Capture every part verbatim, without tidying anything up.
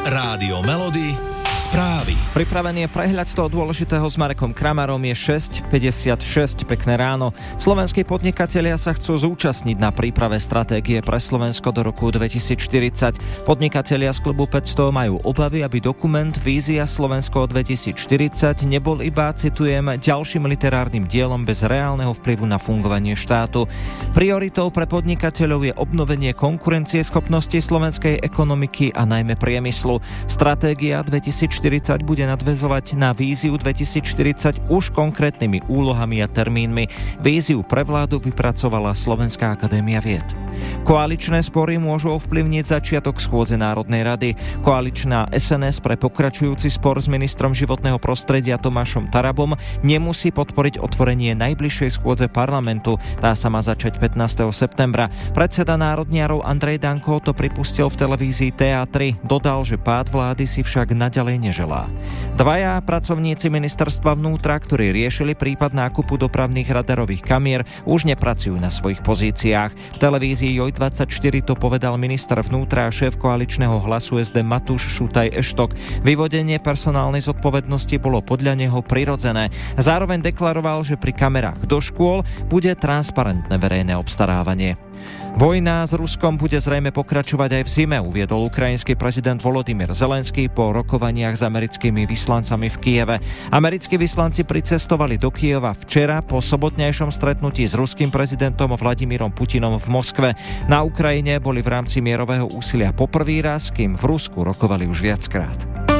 Rádio Melody, správy. Pripravený je prehľad toho dôležitého s Marekom Kramarom. Je šesť päťdesiatšesť, pekné ráno. Slovenskí podnikatelia sa chcú zúčastniť na príprave stratégie pre Slovensko do roku dvetisícštyridsať. Podnikatelia z klubu päťsto majú obavy, aby dokument Vízia Slovensko dvetisícštyridsať nebol iba, citujem, ďalším literárnym dielom bez reálneho vplyvu na fungovanie štátu. Prioritou pre podnikateľov je obnovenie konkurencieschopnosti slovenskej ekonomiky a najmä priemyslu. Stratégia dvetisícštyridsať bude nadväzovať na víziu dvetisícštyridsať už konkrétnymi úlohami a termínmi. Víziu pre vládu vypracovala Slovenská akadémia vied. Koaličné spory môžu ovplyvniť začiatok schôdze Národnej rady. Koaličná es en es pre pokračujúci spor s ministrom životného prostredia Tomášom Tarabom nemusí podporiť otvorenie najbližšej schôdze parlamentu. Tá sa má začať pätnásteho septembra. Predseda národniarov Andrej Danko to pripustil v televízii té á tri. Dodal, že pád vlády si však naďalej neželá. Dvaja pracovníci ministerstva vnútra, ktorí riešili prípad nákupu dopravných radarových kamier, už nepracujú na svojich pozíciách. V televízii Joj dvadsaťštyri to povedal minister vnútra a šéf koaličného Hlasu es dé Matúš Šutaj Eštok. Vyvodenie personálnej zodpovednosti bolo podľa neho prirodzené. Zároveň deklaroval, že pri kamerách do škôl bude transparentné verejné obstarávanie. Vojna s Ruskom bude zrejme pokračovať aj v zime, uviedol ukrajinský prezident Volodymyr Zelenský po rokovaniach s americkými vyslancami v Kyjeve. Americkí vyslanci pricestovali do Kyjeva včera po sobotnejšom stretnutí s ruským prezidentom Vladimírom Putinom v Moskve. Na Ukrajine boli v rámci mierového úsilia poprvý raz, kým v Rusku rokovali už viackrát.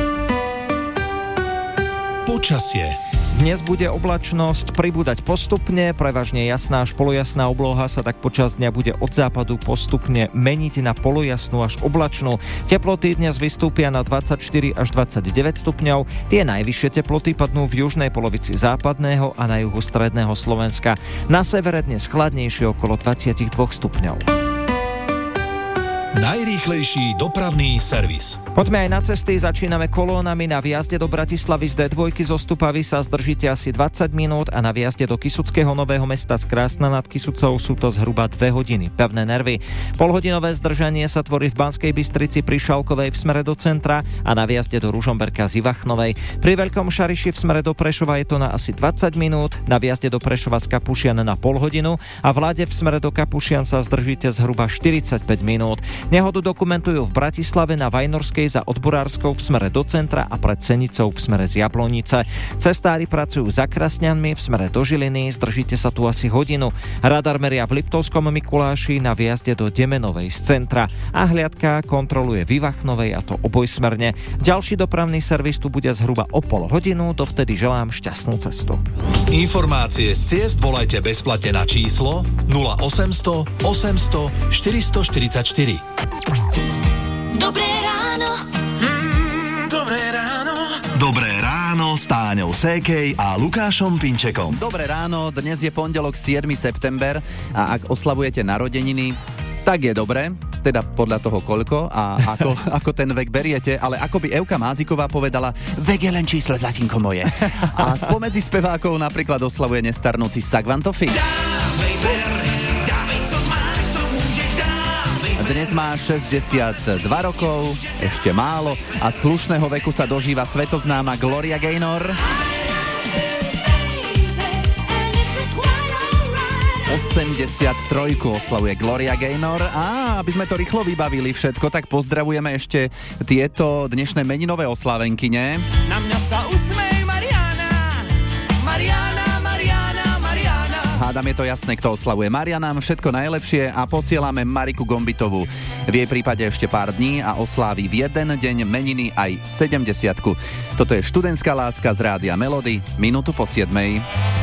Počasie. Dnes bude oblačnosť pribúdať postupne, prevažne jasná až polojasná obloha sa tak počas dňa bude od západu postupne meniť na polojasnú až oblačnú. Teploty dnes vystúpia na dvadsaťštyri až dvadsaťdeväť stupňov. Tie najvyššie teploty padnú v južnej polovici západného a na juhu stredného Slovenska. Na severe dnes chladnejšie okolo dvadsaťdva stupňov. Najrýchlejší dopravný servis. Poďme aj na cesty, začíname kolónami. Na výjazde do Bratislavy z dé dva zo Stupavy sa zdržíte asi dvadsať minút a na výjazde do Kysuckého Nového Mesta z Krásna nad Kysucou sú to zhruba dve hodiny. Pevné nervy. Polhodinové zdržanie sa tvorí v Banskej Bystrici pri Šalkovej v smere do centra a na výjazde do Ružomberka z Ivachnovej. Pri Veľkom Šariši v smere do Prešova je to na asi dvadsať minút, na výjazde do Prešova z Kapušian na pol hodinu a v Lade v smere do Kapušian sa zdržíte zhruba štyridsaťpäť minút. Nehodu dokumentujú v Bratislave na Vajnorskej za Odborárskou v smere do centra a pred Senicou v smere z Jablonice. Cestári pracujú za Krasňanmi v smere do Žiliny, zdržíte sa tu asi hodinu. Radar meria v Liptovskom Mikuláši na výjazde do Demenovej z centra a hliadka kontroluje v Ivachnovej, a to obojsmerne. Ďalší dopravný servis tu bude zhruba o pol hodinu, dovtedy želám šťastnú cestu. Informácie z ciest volajte bezplatne na číslo nula osemsto osemsto štyristoštyridsaťštyri. Dobré ráno. Mm, dobré ráno. Dobré ráno s Táňou Sékej a Lukášom Pinčekom. Dobré ráno, dnes je pondelok siedmy september a ak oslavujete narodeniny, tak je dobré, teda podľa toho koľko a ako, ako ten vek beriete, ale ako by Evka Máziková povedala, vek je len číslo, zlatinko moje. A spomedzi spevákov napríklad oslavuje nestarnúci Sagvantofi. Dnes má šesťdesiatdva rokov, ešte málo, a slušného veku sa dožíva svetoznáma Gloria Gaynor. osemdesiattri oslavuje Gloria Gaynor. A aby sme to rýchlo vybavili všetko, tak pozdravujeme ešte tieto dnešné meninové oslávenkyne. Na mňa sa usmej, Mariana, Mariana. Hádam, je to jasné, kto oslavuje. Maria, nám všetko najlepšie a posielame Mariku Gombitovú. V jej prípade ešte pár dní a oslávi v jeden deň meniny aj sedemdesiatku. Toto je študentská láska z Rádia Melody, minútu po siedmej.